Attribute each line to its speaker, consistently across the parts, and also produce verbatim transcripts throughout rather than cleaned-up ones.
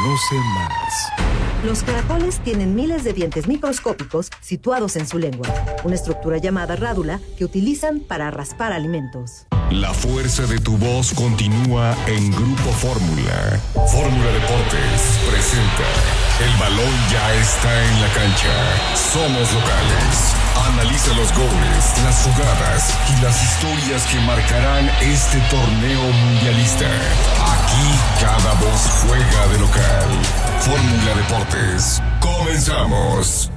Speaker 1: Conoce más.
Speaker 2: Los caracoles tienen miles de dientes microscópicos situados en su lengua, una estructura llamada rádula que utilizan para raspar alimentos.
Speaker 1: La fuerza de tu voz continúa en Grupo Fórmula. Fórmula Deportes presenta El balón ya está en la cancha. Somos locales. Analiza los goles, las jugadas y las historias que marcarán este torneo mundialista. Aquí cada voz juega de local. Fórmula Deportes. Comenzamos.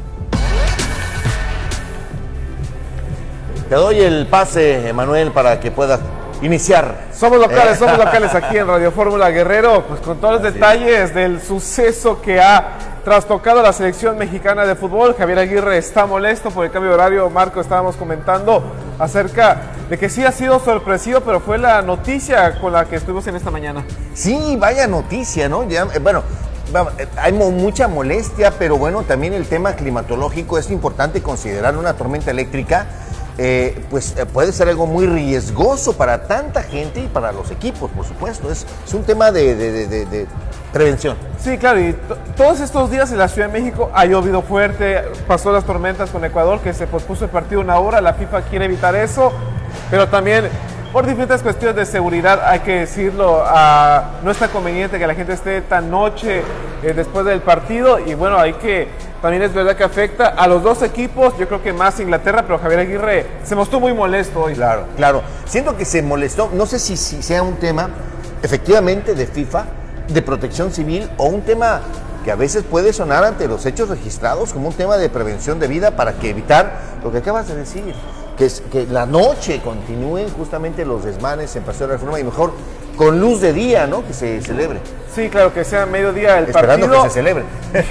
Speaker 3: Te doy el pase, Emanuel, para que puedas iniciar.
Speaker 4: Somos locales, somos locales aquí en Radio Fórmula Guerrero, pues con todos los detalles del suceso que ha trastocado la selección mexicana de fútbol. Javier Aguirre está molesto por el cambio de horario. Marco, estábamos comentando acerca de que sí ha sido sorpresivo, pero fue la noticia con la que estuvimos en esta mañana.
Speaker 3: Sí, vaya noticia, ¿no? Ya, eh, bueno, hay mucha molestia, pero bueno, también el tema climatológico es importante considerar. Una tormenta eléctrica Eh, pues eh, puede ser algo muy riesgoso para tanta gente y para los equipos, por supuesto. Es, es un tema de, de, de, de, de prevención.
Speaker 4: Sí, claro, y todos estos días en la Ciudad de México ha llovido fuerte, pasó las tormentas con Ecuador, que se pospuso el partido una hora. La FIFA quiere evitar eso, pero también por diferentes cuestiones de seguridad, hay que decirlo, uh, no está conveniente que la gente esté tan noche eh, después del partido, y bueno, hay que, también es verdad que afecta a los dos equipos, yo creo que más Inglaterra, pero Javier Aguirre se mostró muy molesto hoy.
Speaker 3: Claro, claro, siento que se molestó, no sé si, si sea un tema efectivamente de FIFA, de protección civil, o un tema que a veces puede sonar ante los hechos registrados como un tema de prevención de vida para que evitar lo que acabas de decir. Que, es, que la noche continúen justamente los desmanes en Paseo de la Reforma, y mejor con luz de día, ¿no? Que se celebre.
Speaker 4: Sí, claro, que sea mediodía el
Speaker 3: Esperando
Speaker 4: partido.
Speaker 3: que se celebre.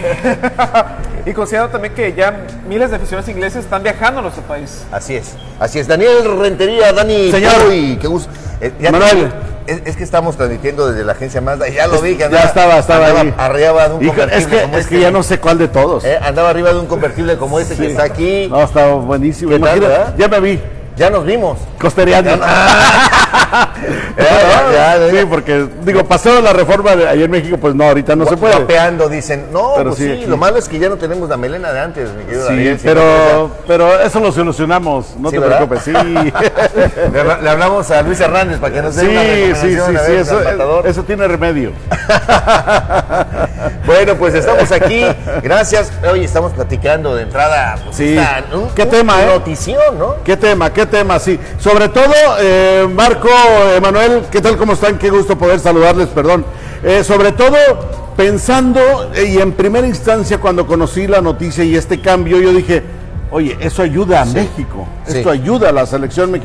Speaker 4: Y considerando también que ya miles de aficionados ingleses están viajando a nuestro país.
Speaker 3: Así es, así es. Daniel Rentería, Dani.
Speaker 5: Señor.
Speaker 3: Uy, qué gusto. Eh, ya
Speaker 5: Manuel.
Speaker 3: te, es, es que estamos transmitiendo desde la agencia Mazda, y ya lo vi. Que
Speaker 5: andaba, ya estaba, estaba
Speaker 3: andaba
Speaker 5: ahí.
Speaker 3: arriba de un
Speaker 5: Hijo,
Speaker 3: convertible
Speaker 5: es que,
Speaker 3: como
Speaker 5: es
Speaker 3: este.
Speaker 5: que ya no sé cuál de todos.
Speaker 3: Eh, andaba arriba de un convertible como este, sí, que está aquí.
Speaker 5: No, está buenísimo.
Speaker 3: ¿Qué tal,
Speaker 5: Imagina,
Speaker 3: verdad?
Speaker 5: ya me vi.
Speaker 3: Ya nos vimos.
Speaker 5: Costereando.
Speaker 3: Ya, ya, ya,
Speaker 5: sí, porque, digo, pasó la reforma de ahí en México, pues no, ahorita no se puede.
Speaker 3: Guapeando, dicen. No,
Speaker 5: Pero
Speaker 3: pues
Speaker 5: sí,
Speaker 3: sí,
Speaker 5: aquí.
Speaker 3: lo malo es que ya no tenemos la melena de antes, mi querido
Speaker 5: Sí,
Speaker 3: Daniel.
Speaker 5: pero, pero eso lo solucionamos, no
Speaker 3: Sí,
Speaker 5: te
Speaker 3: ¿verdad?
Speaker 5: preocupes, sí.
Speaker 3: Le, le hablamos a Luis Hernández para que nos dé
Speaker 5: Sí,
Speaker 3: una
Speaker 5: sí, sí,
Speaker 3: recomendación, a
Speaker 5: sí,
Speaker 3: ver,
Speaker 5: eso,
Speaker 3: al matador.
Speaker 5: eso tiene remedio.
Speaker 3: Bueno, pues estamos aquí, gracias. Hoy estamos platicando de entrada, pues,
Speaker 5: Sí.
Speaker 3: esta, un,
Speaker 5: ¿Qué
Speaker 3: un
Speaker 5: tema, eh?
Speaker 3: notición, ¿no?
Speaker 5: ¿Qué tema? ¿Qué tema? Sí. Sobre todo, eh, Marco, Emanuel, ¿qué tal? ¿Cómo están? Qué gusto poder saludarles, perdón. Eh, sobre todo, pensando, eh, y en primera instancia, cuando conocí la noticia y este cambio, yo dije, oye, eso ayuda a
Speaker 3: Sí.
Speaker 5: México,
Speaker 3: Sí.
Speaker 5: esto ayuda a la selección mexicana.